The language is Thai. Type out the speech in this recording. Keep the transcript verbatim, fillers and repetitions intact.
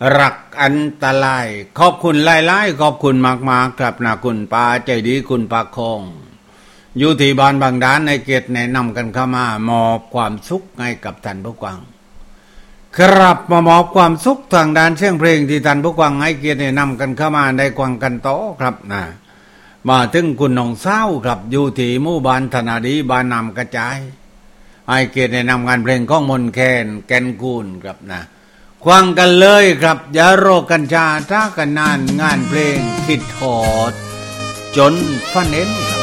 รักอันตรายขอบคุณหลายๆขอบคุณมากๆครับนะคุณป้าใจดีคุณป้าคงอยู่ที่บ้านบางด้านในเกตแนะนำกันเข้ามามอบความสุขให้กับท่านผู้ฟังครับมามอบความสุขทางด้านเสียงเพลงที่ท่านผู้ฟังให้เกียรติแนะนำกันเข้ามาได้ฟังกันต่อครับนะมาถึงคุณน้องสาวครับอยู่ที่หมู่บ้านธนาดีบ้านนำกระจายให้เกียรติแนะนำงานเพลงของมนแคนแกนกูลครับนะฟังกันเลยครับอย่ารอกันช้าถ้ากันนานงานเพลงคิดทอดจนฟันเอ็นครับ